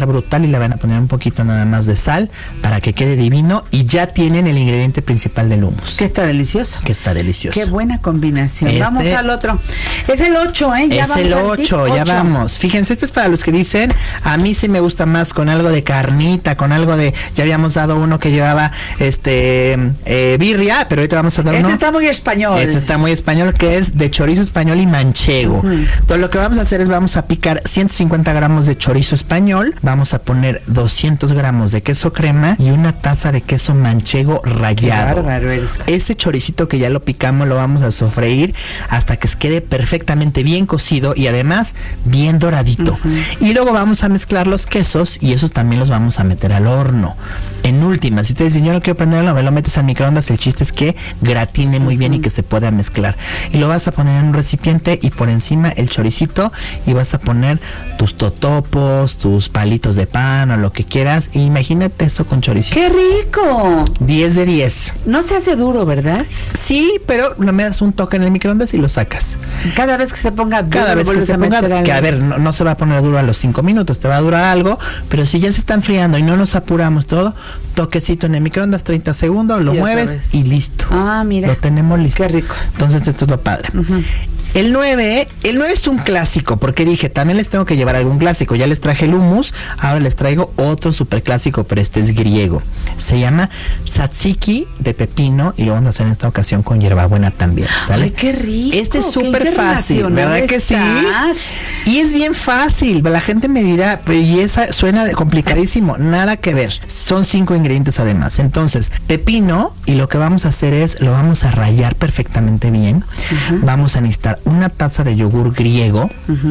estar brutal y le van a poner un poquito nada más de sal para que quede divino y ya tienen el ingrediente principal del hummus. Que está delicioso. Que está delicioso. Qué buena combinación. Vamos al otro. Es el 8, ¿eh? Ya es el 8, ya vamos. Fíjense, este es para los que dicen, a mí sí me gusta más con algo de carnita, con algo de, ya habíamos dado uno que llevaba birria, pero ahorita vamos a dar uno. Este está muy español. Este está muy español, que es de chorizo español y manchego. Entonces lo que vamos a hacer es vamos a picar 150 gramos de chorizo español, vamos a poner 200 gramos de queso crema y una taza de queso manchego rallado. Qué bárbaro eres. Ese choricito que ya lo picamos lo vamos a sofreír hasta que quede perfectamente bien cocido y además bien doradito. Y luego vamos a mezclar los quesos y esos también los vamos a meter al horno. En última, si te dicen yo no quiero prenderlo, lo metes al microondas, el chiste es que gratine muy bien y que se pueda mezclar. Y lo vas a poner en un recipiente y por encima el choricito y vas a poner tus totopos, tus palitos de pan o lo que quieras. Y imagínate eso con choricito. ¡Qué rico! 10 de 10. No se hace duro, ¿verdad? Sí, pero no me das un toque en el microondas y lo sacas. Cada vez que se ponga duro, cada vez que se ponga, que a ver, no se va a poner duro a los 5 minutos, te va a durar algo, pero si ya se está enfriando y no nos apuramos todo, toquecito en el microondas, 30 segundos, lo mueves y listo. Ah, mira. Lo tenemos listo. Qué rico. Entonces esto es lo padre. El 9 es un clásico, porque dije, también les tengo que llevar algún clásico. Ya les traje el hummus, ahora les traigo otro súper clásico, pero este es griego. Se llama tzatziki de pepino y lo vamos a hacer en esta ocasión con hierbabuena también, ¿sale? ¡Ay, qué rico! Este es súper fácil, ¿verdad que sí? Y es bien fácil. La gente me dirá, pero y esa suena complicadísimo. Nada que ver. Son 5 ingredientes además. Entonces, pepino, y lo que vamos a hacer es, lo vamos a rallar perfectamente bien. Vamos a necesitar una taza de yogur griego,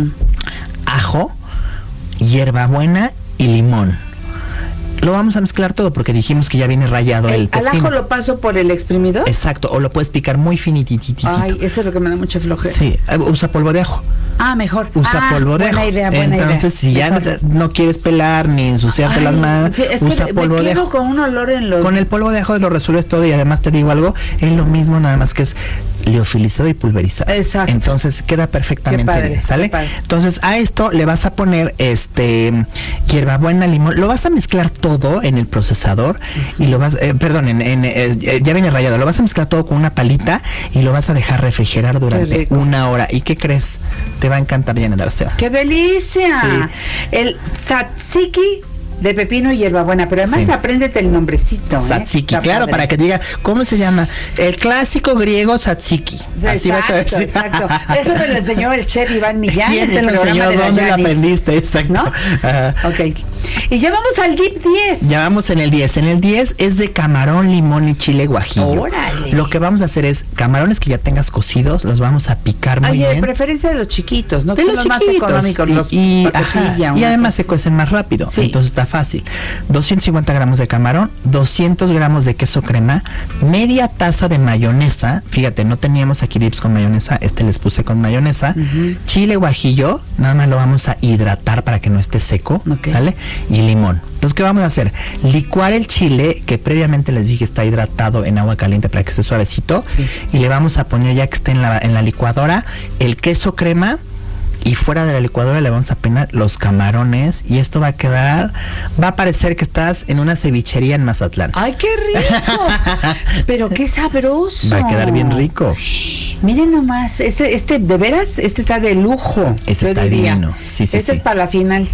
ajo, hierbabuena y limón. Lo vamos a mezclar todo porque dijimos que ya viene rallado el pepino. ¿Al ajo lo paso por el exprimidor? Exacto, o lo puedes picar muy finitititito. Ay, eso es lo que me da mucha flojera. Sí, usa polvo de ajo. Ah, mejor. Usa polvo de ajo. Buena idea. Entonces, si ya no quieres pelar ni ensuciarte las manos, usa polvo de ajo. Con un olor en los... Con el polvo de ajo lo resuelves todo y además te digo algo, es lo mismo, nada más que es liofilizado y pulverizado. Exacto. Entonces queda perfectamente bien, ¿sale? Entonces a esto le vas a poner hierbabuena, limón, lo vas a mezclar todo en el procesador y lo vas, ya viene rallado, lo vas a mezclar todo con una palita y lo vas a dejar refrigerar durante 1 hora. ¿Y qué crees? Te va a encantar, Janet Arceo. ¡Qué delicia! Sí. El tzatziki de pepino y hierbabuena, pero además apréndete el nombrecito. Tzatziki, claro, para que diga, ¿cómo se llama? El clásico griego tzatziki. Así vas a decir. Exacto. Eso me lo enseñó el chef Iván Millán. ¿Quién te lo enseñó? ¿Dónde lo aprendiste? Exacto. ¿No? Ok. Y ya vamos al dip 10. Ya vamos en el 10. En el 10 es de camarón, limón y chile guajillo. ¡Órale! Lo que vamos a hacer es, camarones que ya tengas cocidos, los vamos a picar muy bien. De preferencia de los chiquitos, ¿no? De los más económicos, y además se cuecen más rápido. Sí. Entonces está fácil. 250 gramos de camarón, 200 gramos de queso crema, media taza de mayonesa. Fíjate, no teníamos aquí dips con mayonesa, les puse con mayonesa. Chile guajillo, nada más lo vamos a hidratar para que no esté seco, ¿sale? Y limón. Entonces, ¿qué vamos a hacer? Licuar el chile, que previamente les dije está hidratado en agua caliente para que esté suavecito, y le vamos a poner, ya que esté en la licuadora, el queso crema. Y fuera de la licuadora le vamos a penar los camarones y esto va a parecer que estás en una cevichería en Mazatlán. ¡Ay, qué rico! Pero qué sabroso. Va a quedar bien rico. Miren nomás, de veras, está de lujo. Ese está divino. Sí. Es para la final.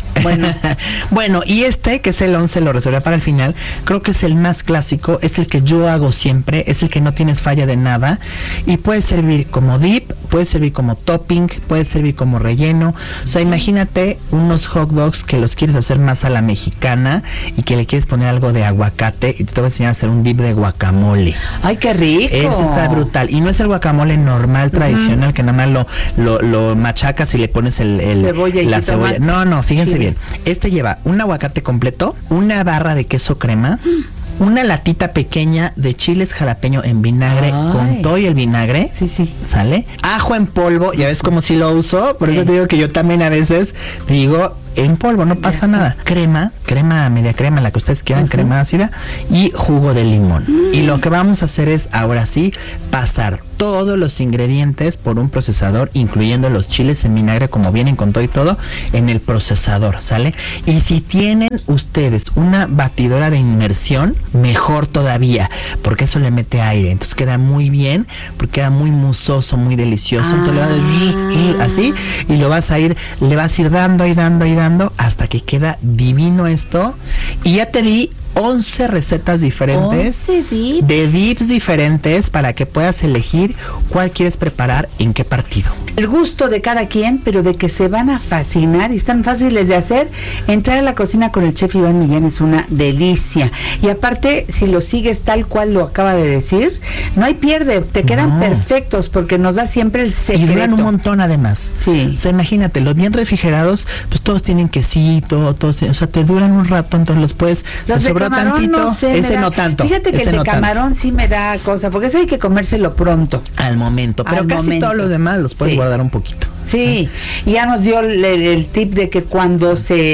Bueno, y que es el 11, lo reservé para el final. Creo que es el más clásico, es el que yo hago siempre, es el que no tienes falla de nada y puede servir como dip, puede servir como topping, puede servir como relleno. O sea, imagínate unos hot dogs que los quieres hacer más a la mexicana y que le quieres poner algo de aguacate y te voy a enseñar a hacer un dip de guacamole. ¡Ay, qué rico! Ese está brutal. Y no es el guacamole normal, tradicional, que nada más lo machacas y le pones la cebolla. No, fíjense bien. Este lleva un aguacate completo, una barra de queso crema, una latita pequeña de chiles jalapeño en vinagre con todo y el vinagre. Sí. ¿Sale? Ajo en polvo, ya ves como si lo uso, por eso te digo que yo también a veces digo, en polvo, no pasa nada. Crema, media crema, la que ustedes quieran, crema ácida y jugo de limón. Y lo que vamos a hacer es, ahora sí, pasar todos los ingredientes por un procesador, incluyendo los chiles en vinagre, como vienen con todo y todo, en el procesador, ¿sale? Y si tienen ustedes una batidora de inmersión, mejor todavía, porque eso le mete aire, entonces queda muy bien, porque queda muy musoso, muy delicioso. Entonces le vas a así, y le vas a ir dando y dando hasta que queda divino esto. Y ya te di 11 recetas diferentes, 11 dips. De dips diferentes, para que puedas elegir cuál quieres preparar en qué partido. El gusto de cada quien, pero de que se van a fascinar y están fáciles de hacer. Entrar a la cocina con el chef Iván Millán es una delicia. Y aparte, si lo sigues tal cual lo acaba de decir, no hay pierde, te quedan perfectos, porque nos da siempre el secreto. Y duran un montón además. Sí. O sea, imagínate, los bien refrigerados, pues todos tienen quesito, todos, o sea, te duran un rato, entonces los puedes... Los de camarón, tantito, no sé, ese no tanto. Fíjate que el de camarón sí me da cosa, porque ese hay que comérselo pronto. Al momento, pero casi todos los demás los puedes guardar un poquito. Sí, y ya nos dio el tip de que cuando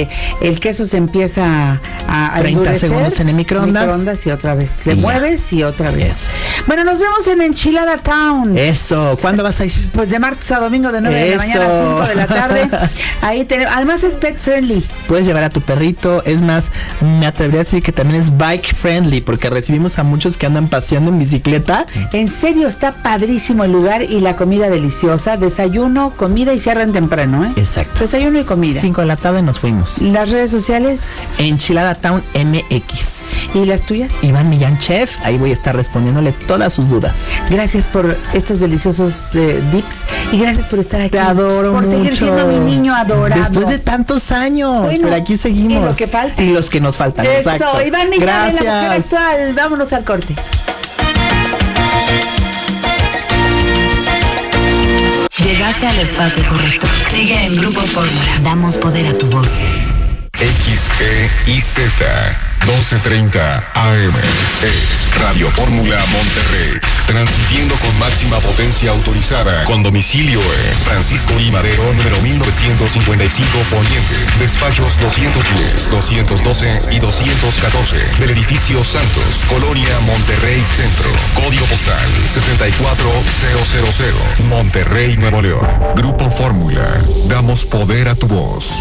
el queso se empieza a 30 segundos en el microondas y otra vez. Le mueves y otra vez. Eso. Bueno, nos vemos en Enchilada Town. Eso, ¿cuándo vas a ir? Pues de martes a domingo de 9 de la mañana a 5 de la tarde. Ahí tenemos, además es pet friendly. Puedes llevar a tu perrito, es más, me atrevería a decir que también es bike friendly, porque recibimos a muchos que andan paseando en bicicleta. En serio, está padrísimo el lugar y la comida deliciosa, desayuno, comida y cierran temprano, ¿eh? Exacto. Desayuno y comida. 5 de la tarde nos fuimos. Las redes sociales. Enchilada Town MX. ¿Y las tuyas? Iván Millán Chef, ahí voy a estar respondiéndole todas sus dudas. Gracias por estos deliciosos dips y gracias por estar aquí. Te adoro por mucho. Seguir siendo mi niño adorado. Después de tantos años, bueno, pero aquí seguimos. Y lo que falta. Y los que nos faltan. Eso, exacto. Iván Millán, gracias. La mujer actual. Vámonos al corte. Llegaste al espacio correcto. Sigue en Grupo Fórmula. Damos poder a tu voz. XEIZ 1230 AM es Radio Fórmula Monterrey, transmitiendo con máxima potencia autorizada, con domicilio en Francisco I. Madero, número 1955 Poniente, despachos 210, 212 y 214 del edificio Santos, Colonia Monterrey Centro, código postal 64000, Monterrey, Nuevo León. Grupo Fórmula, damos poder a tu voz.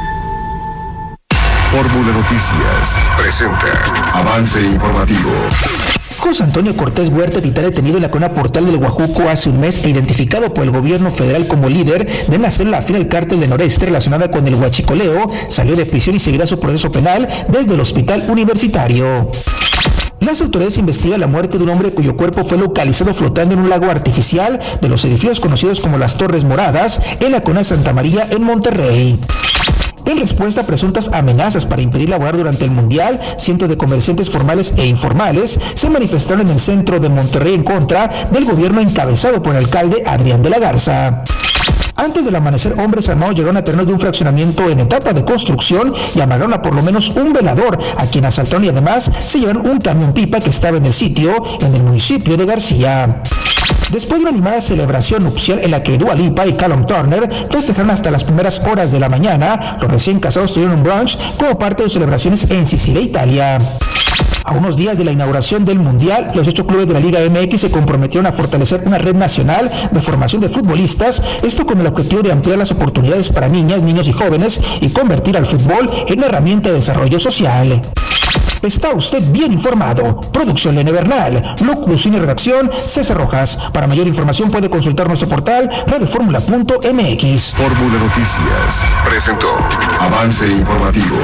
Fórmula Noticias presenta avance informativo. José Antonio Cortés Huerta, titular detenido en la colonia Portal del Guajuco hace un mes e identificado por el gobierno federal como líder de una célula afín al cártel de Noreste relacionada con el huachicoleo, salió de prisión y seguirá su proceso penal desde el hospital universitario. Las autoridades investigan la muerte de un hombre cuyo cuerpo fue localizado flotando en un lago artificial de los edificios conocidos como las Torres Moradas en la colonia Santa María en Monterrey. En respuesta a presuntas amenazas para impedir laborar durante el Mundial, cientos de comerciantes formales e informales se manifestaron en el centro de Monterrey en contra del gobierno encabezado por el alcalde Adrián de la Garza. Antes del amanecer, hombres armados llegaron a terrenos de un fraccionamiento en etapa de construcción y amagaron a por lo menos un velador, a quien asaltaron y además se llevaron un camión pipa que estaba en el sitio, en el municipio de García. Después de una animada celebración nupcial en la que Dua Lipa y Callum Turner festejaron hasta las primeras horas de la mañana, los recién casados tuvieron un brunch como parte de sus celebraciones en Sicilia, Italia. A unos días de la inauguración del Mundial, los 8 clubes de la Liga MX se comprometieron a fortalecer una red nacional de formación de futbolistas, esto con el objetivo de ampliar las oportunidades para niñas, niños y jóvenes y convertir al fútbol en una herramienta de desarrollo social. Está usted bien informado. Producción Lene Bernal, locución y redacción César Rojas. Para mayor información puede consultar nuestro portal radioformula.mx. Fórmula Noticias presentó avance informativo.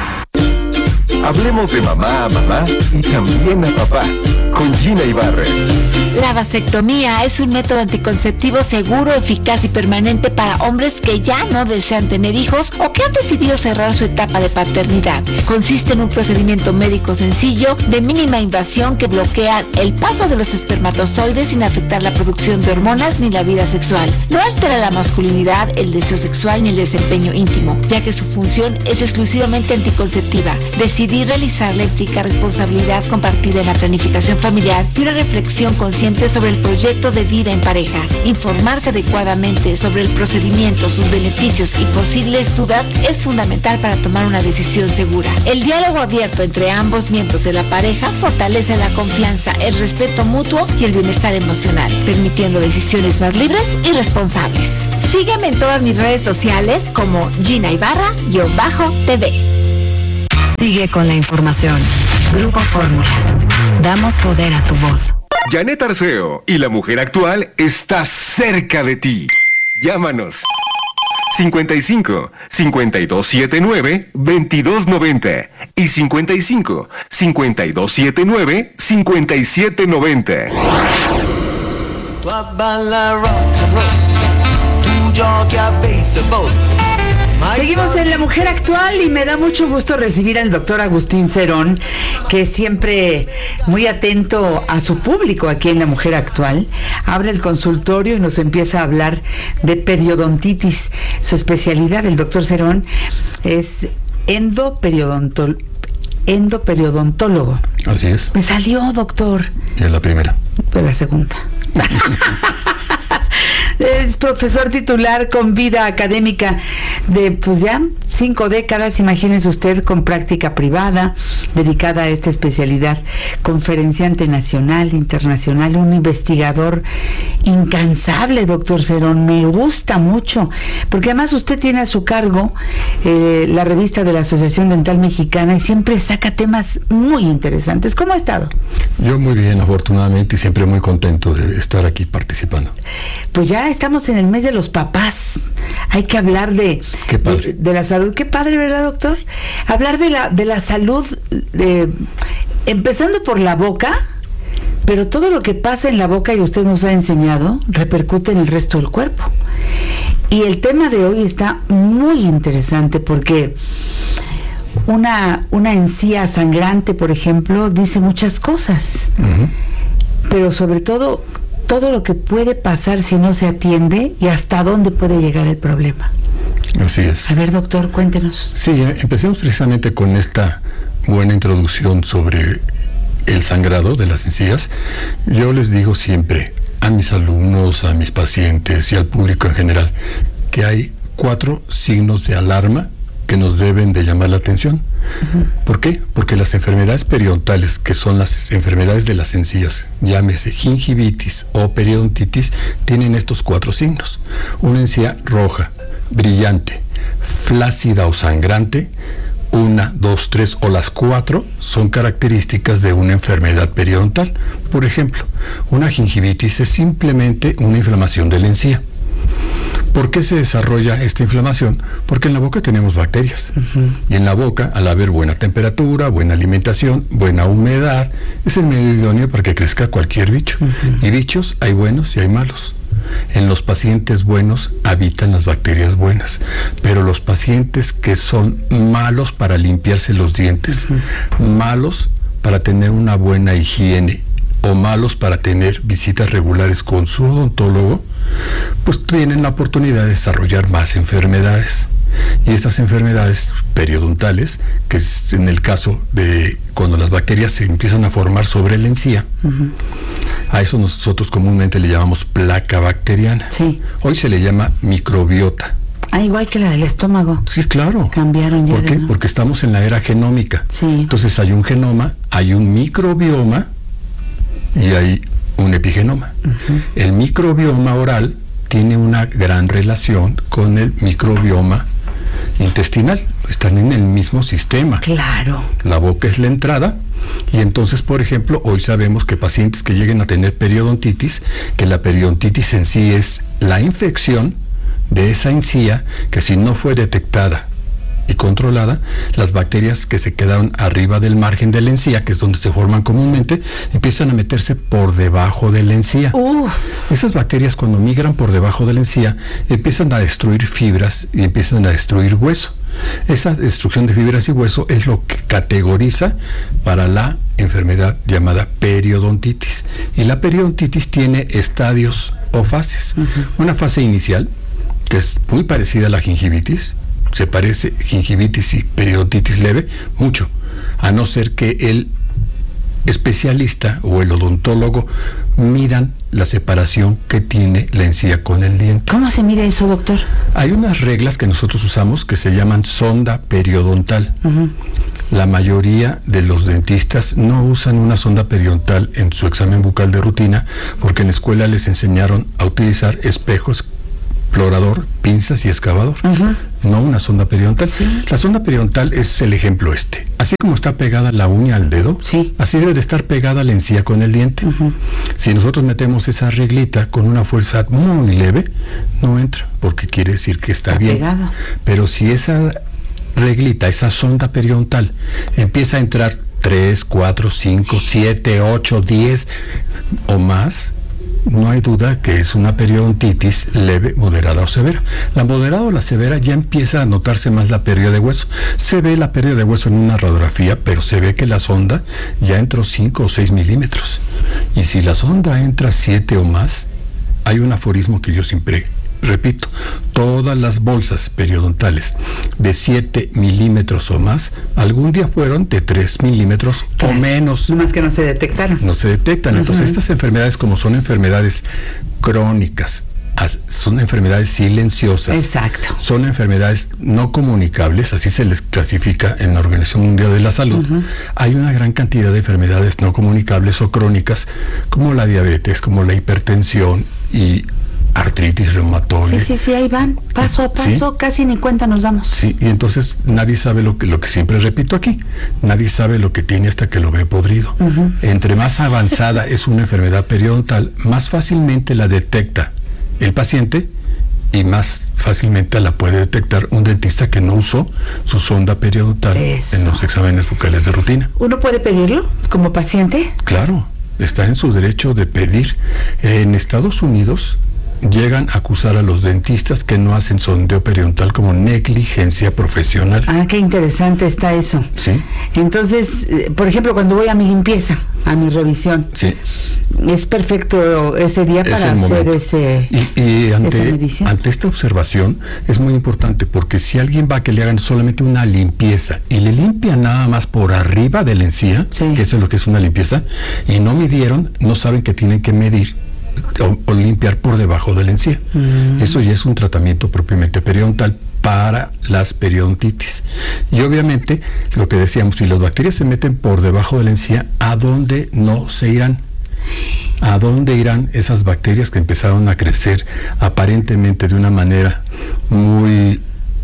Hablemos de mamá a mamá y también a papá, con Gina Ibarra. La vasectomía es un método anticonceptivo seguro, eficaz y permanente para hombres que ya no desean tener hijos o que han decidido cerrar su etapa de paternidad. Consiste en un procedimiento médico sencillo, de mínima invasión, que bloquea el paso de los espermatozoides sin afectar la producción de hormonas ni la vida sexual. No altera la masculinidad, el deseo sexual ni el desempeño íntimo, ya que su función es exclusivamente anticonceptiva. Decidir realizarla implica responsabilidad compartida en la planificación familiar y una reflexión consciente sobre el proyecto de vida en pareja. Informarse adecuadamente sobre el procedimiento, sus beneficios y posibles dudas es fundamental para tomar una decisión segura. El diálogo abierto entre ambos miembros de la pareja fortalece la confianza, el respeto mutuo y el bienestar emocional, permitiendo decisiones más libres y responsables. Sígueme en todas mis redes sociales como Gina Ibarra-TV. Sigue con la información. Grupo Fórmula. Damos poder a tu voz. Janet Arceo y la mujer actual está cerca de ti. Llámanos. 55 5279 2290 y 55 5279 5790. Seguimos en La Mujer Actual y me da mucho gusto recibir al doctor Agustín Cerón, que es siempre muy atento a su público aquí en La Mujer Actual. Abre el consultorio y nos empieza a hablar de periodontitis. Su especialidad, el doctor Cerón, es endoperiodontólogo. Así es. Me salió, doctor. Es la primera. De la segunda. Es profesor titular con vida académica de pues ya 5 décadas, imagínense usted, con práctica privada dedicada a esta especialidad, conferenciante nacional, internacional, un investigador incansable, doctor Cerón. Me gusta mucho, porque además usted tiene a su cargo la revista de la Asociación Dental Mexicana y siempre saca temas muy interesantes. ¿Cómo ha estado? Yo muy bien, afortunadamente, y siempre muy contento de estar aquí participando. Pues ya estamos en el mes de los papás. Hay que hablar de la salud. Qué padre, ¿verdad, doctor? Hablar de la salud, empezando por la boca, pero todo lo que pasa en la boca, y usted nos ha enseñado, repercute en el resto del cuerpo. Y el tema de hoy está muy interesante porque una encía sangrante, por ejemplo, dice muchas cosas. Uh-huh. Pero sobre todo lo que puede pasar si no se atiende y hasta dónde puede llegar el problema. Así es. A ver, doctor, cuéntenos. Sí, empecemos precisamente con esta buena introducción sobre el sangrado de las encías. Yo les digo siempre a mis alumnos, a mis pacientes y al público en general que hay 4 signos de alarma que nos deben de llamar la atención. Uh-huh. ¿Por qué? Porque las enfermedades periodontales, que son las enfermedades de las encías, llámese gingivitis o periodontitis, tienen estos 4 signos. Una encía roja, brillante, flácida o sangrante, 1, 2, 3 o las 4 son características de una enfermedad periodontal. Por ejemplo, una gingivitis es simplemente una inflamación de la encía. ¿Por qué se desarrolla esta inflamación? Porque en la boca tenemos bacterias. Uh-huh. Y en la boca, al haber buena temperatura, buena alimentación, buena humedad, es el medio idóneo para que crezca cualquier bicho. Uh-huh. Y bichos hay buenos y hay malos. En los pacientes buenos habitan las bacterias buenas, pero los pacientes que son malos para limpiarse los dientes, uh-huh, malos para tener una buena higiene o malos para tener visitas regulares con su odontólogo, pues tienen la oportunidad de desarrollar más enfermedades. Y estas enfermedades periodontales, que es en el caso de cuando las bacterias se empiezan a formar sobre la encía, uh-huh, a eso nosotros comúnmente le llamamos placa bacteriana. Sí. Hoy se le llama microbiota. Ah, igual que la del estómago. Sí, claro. Cambiaron ya. ¿Por qué? Porque estamos en la era genómica. Sí. Entonces hay un genoma, hay un microbioma y hay un epigenoma. Uh-huh. El microbioma oral tiene una gran relación con el microbioma intestinal. Están en el mismo sistema. Claro. La boca es la entrada. Y entonces, por ejemplo, hoy sabemos que pacientes que lleguen a tener periodontitis, que la periodontitis en sí es la infección de esa encía, que si no fue detectada y controlada, las bacterias que se quedaron arriba del margen de la encía, que es donde se forman comúnmente, empiezan a meterse por debajo de la encía. Esas bacterias, cuando migran por debajo de la encía, empiezan a destruir fibras y empiezan a destruir hueso. Esa destrucción de fibras y hueso es lo que categoriza para la enfermedad llamada periodontitis. Y la periodontitis tiene estadios o fases. Uh-huh. Una fase inicial, que es muy parecida a la gingivitis, se parece gingivitis y periodontitis leve mucho, a no ser que el especialista o el odontólogo midan la separación que tiene la encía con el diente. ¿Cómo se mide eso, doctor? Hay unas reglas que nosotros usamos que se llaman sonda periodontal. La mayoría de los dentistas no usan una sonda periodontal en su examen bucal de rutina porque en la escuela les enseñaron a utilizar espejos, explorador, pinzas y excavador, no una sonda periodontal. Sí. La sonda periodontal es el ejemplo este. Así como está pegada la uña al dedo, así debe de estar pegada la encía con el diente. Si nosotros metemos esa reglita con una fuerza muy leve, no entra, porque quiere decir que está bien. Pegado. Pero si esa reglita, esa sonda periodontal, empieza a entrar 3, 4, 5, 7, 8, 10 o más, no hay duda que es una periodontitis leve, moderada o severa. La moderada o la severa ya empieza a notarse más la pérdida de hueso. Se ve la pérdida de hueso en una radiografía, pero se ve que la sonda ya entró 5 o 6 milímetros. Y si la sonda entra 7 o más, hay un aforismo que yo siempre repito: todas las bolsas periodontales de 7 milímetros o más algún día fueron de 3 milímetros o menos. Más que no se detectaron. No se detectan. Entonces estas enfermedades, como son enfermedades crónicas, son enfermedades silenciosas. Exacto. Son enfermedades no comunicables, así se les clasifica en la Organización Mundial de la Salud. Hay una gran cantidad de enfermedades no comunicables o crónicas, como la diabetes, como la hipertensión y artritis reumatoide. Sí, ahí van, paso a paso, casi ni cuenta nos damos. Sí, y entonces nadie sabe lo que siempre repito aquí, nadie sabe lo que tiene hasta que lo ve podrido. Entre más avanzada es una enfermedad periodontal, más fácilmente la detecta el paciente y más fácilmente la puede detectar un dentista que no usó su sonda periodontal en los exámenes bucales de rutina. ¿Uno puede pedirlo como paciente? Claro, está en su derecho de pedir. En Estados Unidos llegan a acusar a los dentistas que no hacen sondeo periodontal como negligencia profesional. Ah, qué interesante está eso. Sí. Entonces, por ejemplo, cuando voy a mi limpieza, a mi revisión, es perfecto ese día para hacer esa medición. Ante esta observación es muy importante, porque si alguien va a que le hagan solamente una limpieza y le limpian nada más por arriba de la encía, que eso es lo que es una limpieza, y no midieron, no saben que tienen que medir o limpiar por debajo de la encía. Eso ya es un tratamiento propiamente periodontal para las periodontitis. Y obviamente, lo que decíamos, si las bacterias se meten por debajo de la encía, ¿a dónde no se irán? ¿A dónde irán esas bacterias que empezaron a crecer aparentemente de una manera muy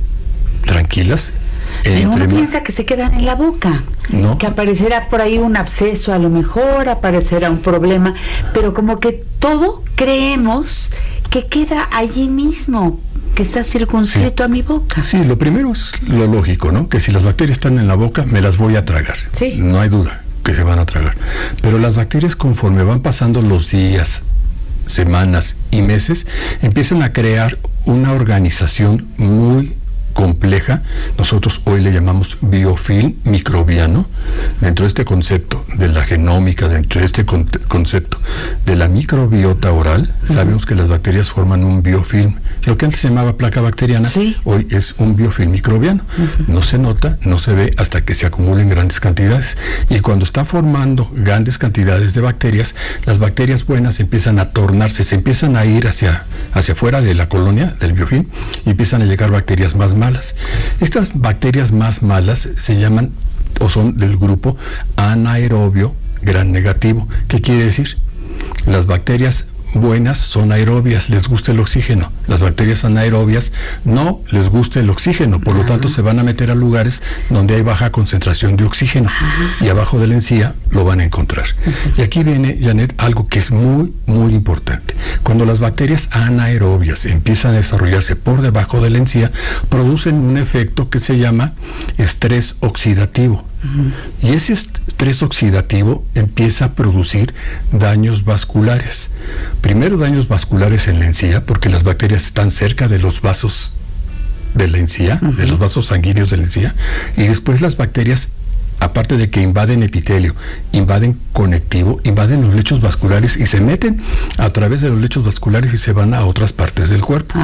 tranquilas? Pero uno piensa que se quedan en la boca, que aparecerá por ahí un absceso, a lo mejor aparecerá un problema, pero como que todo creemos que queda allí mismo, que está circunscrito a mi boca. Sí, lo primero es lo lógico, ¿no? Que si las bacterias están en la boca, me las voy a tragar. No hay duda que se van a tragar. Pero las bacterias, conforme van pasando los días, semanas y meses, empiezan a crear una organización muy compleja. Nosotros hoy le llamamos biofilm microbiano. Dentro de este concepto de la genómica, dentro de este concepto de la microbiota oral, sabemos que las bacterias forman un biofilm. Lo que antes se llamaba placa bacteriana, hoy es un biofilm microbiano. No se nota, no se ve hasta que se acumulen grandes cantidades. Y cuando está formando grandes cantidades de bacterias, las bacterias buenas empiezan a tornarse, se empiezan a ir hacia afuera de la colonia del biofilm y empiezan a llegar bacterias más malas. Estas bacterias más malas se llaman, o son del grupo anaerobio gran negativo. ¿Qué quiere decir? Las bacterias buenas son aerobias, les gusta el oxígeno. Las bacterias anaerobias no les gusta el oxígeno, por lo tanto se van a meter a lugares donde hay baja concentración de oxígeno y abajo de la encía lo van a encontrar. Y aquí viene, Janet, algo que es muy, muy importante. Cuando las bacterias anaerobias empiezan a desarrollarse por debajo de la encía, producen un efecto que se llama estrés oxidativo. Y ese estrés oxidativo empieza a producir daños vasculares. Primero, daños vasculares en la encía, porque las bacterias están cerca de los vasos de la encía, de los vasos sanguíneos de la encía, y después las bacterias, aparte de que invaden epitelio, invaden conectivo, invaden los lechos vasculares y se meten a través de los lechos vasculares y se van a otras partes del cuerpo.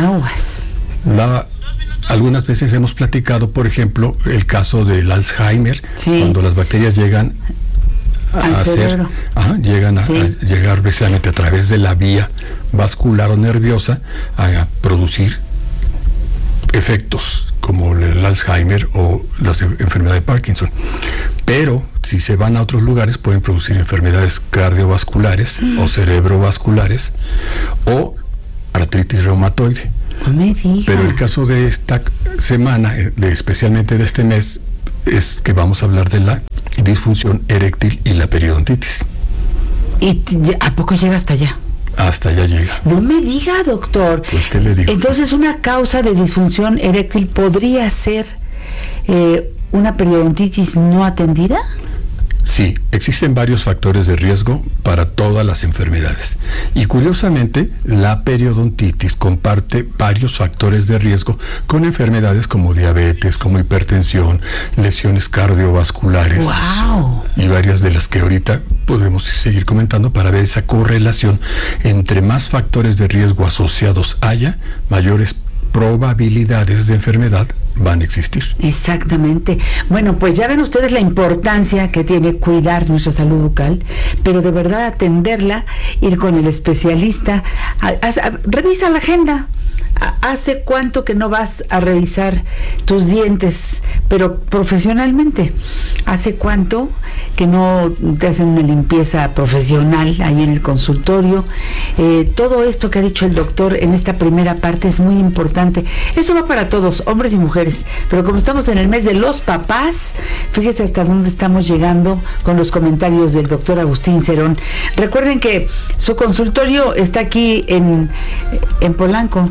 Algunas veces hemos platicado, por ejemplo, el caso del Alzheimer, cuando las bacterias llegan llegan a llegar precisamente a través de la vía vascular o nerviosa a producir efectos como el Alzheimer o la enfermedad de Parkinson. Pero si se van a otros lugares pueden producir enfermedades cardiovasculares o cerebrovasculares o artritis reumatoide. No me diga. Pero el caso de esta semana, especialmente de este mes, es que vamos a hablar de la disfunción eréctil y la periodontitis. ¿Y a poco llega hasta allá? Hasta allá llega. No me diga, doctor. Pues, ¿qué le digo? Entonces, una causa de disfunción eréctil podría ser una periodontitis no atendida. Sí, existen varios factores de riesgo para todas las enfermedades. Y curiosamente, la periodontitis comparte varios factores de riesgo con enfermedades como diabetes, como hipertensión, lesiones cardiovasculares. ¡Wow! Y varias de las que ahorita podemos seguir comentando para ver esa correlación. Entre más factores de riesgo asociados haya, mayores probabilidades de enfermedad van a existir. Exactamente. Bueno, pues ya ven ustedes la importancia que tiene cuidar nuestra salud bucal, pero de verdad atenderla, ir con el especialista, revisa la agenda. ¿Hace cuánto que no vas a revisar tus dientes, pero profesionalmente? ¿Hace cuánto que no te hacen una limpieza profesional ahí en el consultorio? Todo esto que ha dicho el doctor en esta primera parte es muy importante. Eso va para todos, hombres y mujeres, pero como estamos en el mes de los papás, fíjese hasta dónde estamos llegando con los comentarios del doctor Agustín Cerón. Recuerden que su consultorio está aquí en Polanco.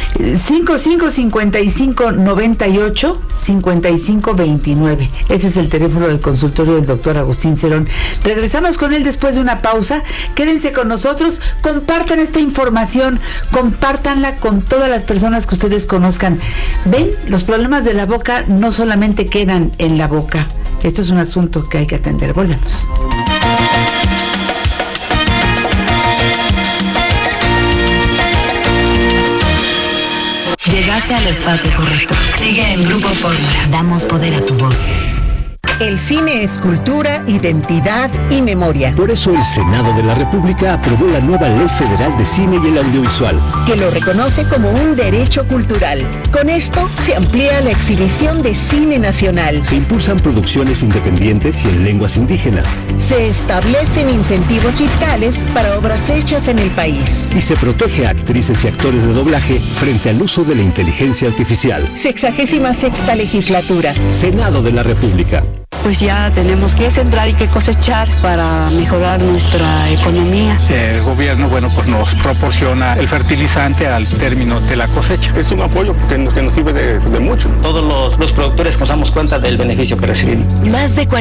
55-55-98-55-29. Ese es el teléfono del consultorio del doctor Agustín Cerón. Regresamos con él después de una pausa. Quédense con nosotros, compartan esta información, compártanla con todas las personas que ustedes conozcan. Ven, los problemas de la boca no solamente quedan en la boca. Esto es un asunto que hay que atender. Volvemos. Llegaste al espacio correcto. Sigue en Grupo Fórmula. Damos poder a tu voz. El cine es cultura, identidad y memoria. Por eso el Senado de la República aprobó la nueva Ley Federal de Cine y el Audiovisual, que lo reconoce como un derecho cultural. Con esto se amplía la exhibición de cine nacional. Se impulsan producciones independientes y en lenguas indígenas. Se establecen incentivos fiscales para obras hechas en el país. Y se protege a actrices y actores de doblaje frente al uso de la inteligencia artificial. 66ª legislatura. Senado de la República. Pues ya tenemos que sembrar y que cosechar para mejorar nuestra economía. El gobierno, pues nos proporciona el fertilizante al término de la cosecha. Es un apoyo que nos sirve de mucho. Todos los productores nos damos cuenta del beneficio que recibimos. Más de